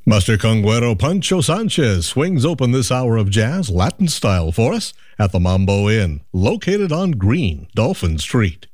Master Conguero Pancho Sanchez swings open this hour of jazz Latin style for us at the Mambo Inn, located on Green, Dolphin Street.